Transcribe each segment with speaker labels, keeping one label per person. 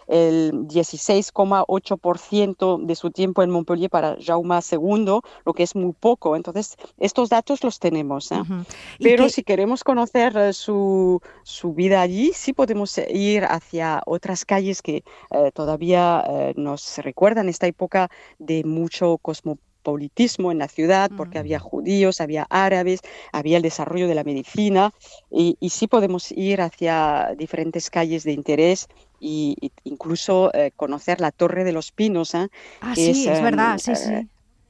Speaker 1: el 16,8% de su tiempo en Montpellier para Jaume II, lo que es muy poco. Entonces, estos datos los tenemos, ¿eh?
Speaker 2: Ujú. Y
Speaker 1: Pero
Speaker 2: que,
Speaker 1: si queremos conocer su vida allí, sí podemos ir hacia otras calles que todavía nos recuerdan esta época de mucho cosmopolitismo en la ciudad, porque había
Speaker 3: Ujú.
Speaker 1: judíos, había árabes, había el desarrollo de la medicina, y sí podemos ir hacia diferentes calles de interés y incluso conocer la Torre de los Pinos, que es
Speaker 2: sí, es verdad, sí, sí.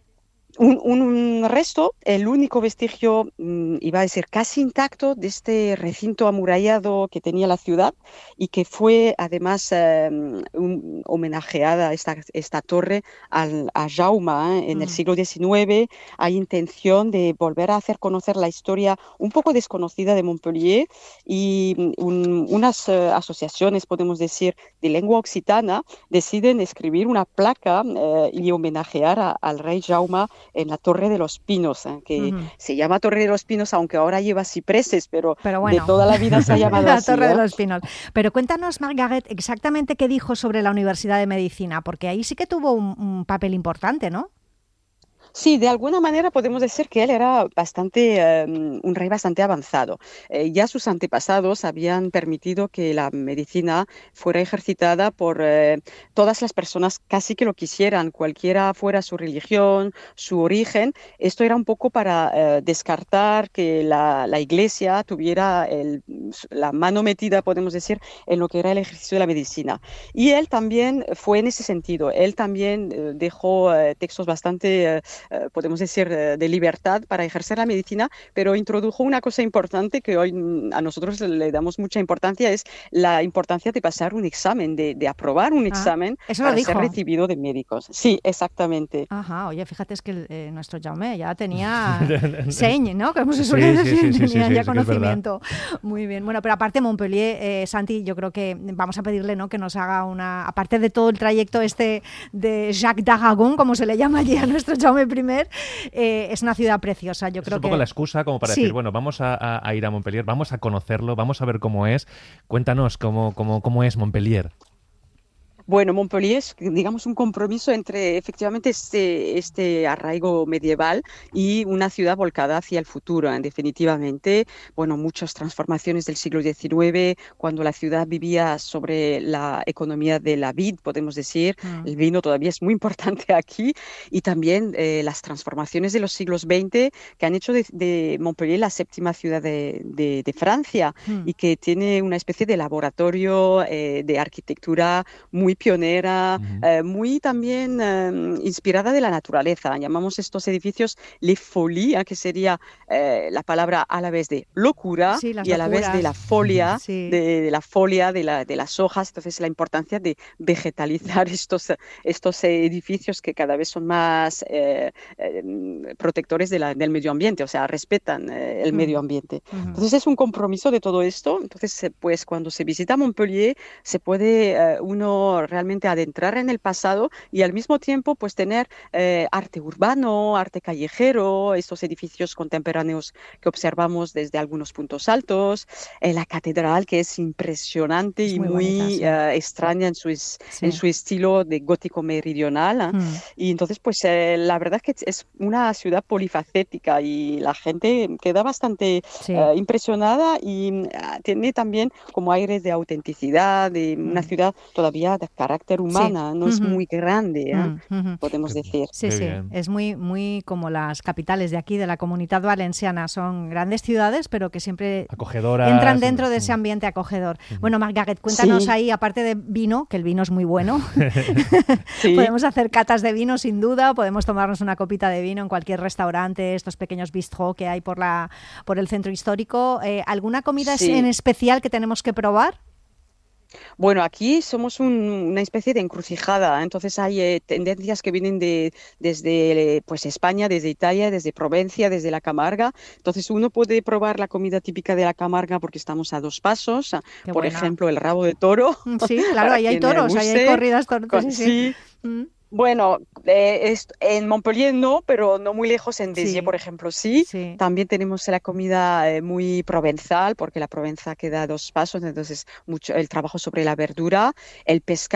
Speaker 1: un resto, el único vestigio, iba a decir, casi intacto de este recinto amurallado que tenía la ciudad y que fue además homenajeada esta torre a Jaume, en el
Speaker 2: Mm.
Speaker 1: siglo XIX. Hay intención de volver a hacer conocer la historia un poco desconocida de Montpellier y unas asociaciones, podemos decir, de lengua occitana deciden escribir una placa y homenajear al rey Jaume en la Torre de los Pinos, que
Speaker 2: Ujú.
Speaker 1: se llama Torre de los Pinos, aunque ahora lleva cipreses, pero
Speaker 2: Pero
Speaker 1: de
Speaker 2: bueno,
Speaker 1: toda la vida se ha llamado
Speaker 2: la
Speaker 1: así,
Speaker 2: Torre de
Speaker 1: ¿eh?
Speaker 2: los Pinos. Pero cuéntanos, Margaret, exactamente qué dijo sobre la Universidad de Medicina, porque ahí sí que tuvo un papel importante, ¿no?
Speaker 1: Sí, de alguna manera podemos decir que él era un rey bastante avanzado. Ya sus antepasados habían permitido que la medicina fuera ejercitada por todas las personas casi que lo quisieran, cualquiera fuera su religión, su origen. Esto era un poco para descartar que la Iglesia tuviera la mano metida, podemos decir, en lo que era el ejercicio de la medicina. Y él también fue en ese sentido. Él también dejó textos bastante podemos decir, de libertad para ejercer la medicina, pero introdujo una cosa importante que hoy a nosotros le damos mucha importancia, es la importancia de pasar un examen, de aprobar un
Speaker 2: Ah,
Speaker 1: examen
Speaker 2: eso lo
Speaker 1: para ser
Speaker 2: dijo.
Speaker 1: recibido de médicos. Sí, exactamente.
Speaker 2: Ajá, oye, fíjate, es que nuestro Jaume ya tenía seny, ¿no? Como se suele
Speaker 3: Sí, sí,
Speaker 2: decir,
Speaker 3: sí, sí, sí,
Speaker 2: tenía
Speaker 3: sí,
Speaker 2: ya
Speaker 3: sí que es verdad.
Speaker 2: conocimiento. Muy bien. Bueno, pero aparte Montpellier, Santi, yo creo que vamos a pedirle, ¿no?, que nos haga una, aparte de todo el trayecto este de Jacques d'Aragon, como se le llama allí a nuestro Jaume I, es una ciudad preciosa. Yo
Speaker 3: Esa es
Speaker 2: creo
Speaker 3: un poco
Speaker 2: que
Speaker 3: la excusa como para decir,
Speaker 2: sí.
Speaker 3: bueno, vamos a ir a Montpellier, vamos a conocerlo, vamos a ver cómo es. Cuéntanos cómo es Montpellier.
Speaker 1: Bueno, Montpellier es, digamos, un compromiso entre efectivamente este arraigo medieval y una ciudad volcada hacia el futuro, definitivamente. Bueno, muchas transformaciones del siglo XIX, cuando la ciudad vivía sobre la economía de la vid, podemos decir.
Speaker 2: Mm,
Speaker 1: El vino todavía es muy importante aquí. Y también las transformaciones de los siglos XX que han hecho de Montpellier la séptima ciudad de Francia
Speaker 2: mm,
Speaker 1: y que tiene una especie de laboratorio de arquitectura muy pionera,
Speaker 3: Ujú.
Speaker 1: muy también inspirada de la naturaleza. Llamamos estos edificios les folies, que sería la palabra a la vez de locura
Speaker 2: sí, las
Speaker 1: y a la vez de la
Speaker 2: locuras.
Speaker 1: folia,
Speaker 2: Sí.
Speaker 1: de la folia, de las hojas. Entonces, la importancia de vegetalizar estos edificios que cada vez son más protectores del medio ambiente, o sea, respetan el
Speaker 2: Mm,
Speaker 1: medio ambiente.
Speaker 2: ujú.
Speaker 1: Entonces, es un compromiso de todo esto. Entonces, pues cuando se visita Montpellier, se puede uno realmente adentrar en el pasado y al mismo tiempo pues tener arte urbano, arte callejero, estos edificios contemporáneos que observamos desde algunos puntos altos, la catedral que es impresionante
Speaker 2: Es
Speaker 1: y
Speaker 2: muy bonita,
Speaker 1: muy
Speaker 2: sí.
Speaker 1: extraña en
Speaker 2: Sí.
Speaker 1: su estilo de gótico meridional.
Speaker 2: Mm.
Speaker 1: Y entonces pues la verdad es que es una ciudad polifacética y la gente queda bastante
Speaker 2: Sí.
Speaker 1: impresionada y tiene también como aires de autenticidad, de una
Speaker 2: Mm.
Speaker 1: ciudad todavía de carácter
Speaker 2: Sí.
Speaker 1: humana, no es
Speaker 2: Ujú.
Speaker 1: muy grande,
Speaker 2: Ujú.
Speaker 1: podemos decir.
Speaker 2: Sí,
Speaker 3: Qué
Speaker 2: sí,
Speaker 3: bien.
Speaker 2: es muy, muy como las capitales de aquí, de la Comunidad Valenciana. Son grandes ciudades, pero que siempre entran
Speaker 3: Acogedoras.
Speaker 2: dentro de ese ambiente acogedor.
Speaker 3: Ujú.
Speaker 2: Bueno, Margaret, cuéntanos
Speaker 1: Sí,
Speaker 2: ahí, aparte de vino, que el vino es muy bueno,
Speaker 1: sí.
Speaker 2: podemos hacer catas de vino sin duda, podemos tomarnos una copita de vino en cualquier restaurante, estos pequeños bistró que hay por el centro histórico. ¿Alguna comida en
Speaker 1: Sí,
Speaker 2: especial que tenemos que probar?
Speaker 1: bueno, aquí somos una especie de encrucijada, entonces hay tendencias que vienen desde pues España, desde Italia, desde Provencia, desde la Camarga. Entonces uno puede probar la comida típica de la Camarga porque estamos a dos pasos,
Speaker 2: Qué
Speaker 1: por
Speaker 2: buena.
Speaker 1: ejemplo, el rabo de toro,
Speaker 2: Sí, claro,
Speaker 1: para
Speaker 2: ahí hay
Speaker 1: quien le
Speaker 2: toros, ahí hay
Speaker 1: guste.
Speaker 2: corridas, sí, sí.
Speaker 1: Sí.
Speaker 2: Mm,
Speaker 1: Bueno, en Montpellier no, pero no muy lejos en Béziers, por
Speaker 2: sí,
Speaker 1: ejemplo, sí.
Speaker 2: sí.
Speaker 1: También tenemos la comida muy provenzal, porque la Provenza queda a dos pasos, entonces mucho el trabajo sobre la verdura, el pescado.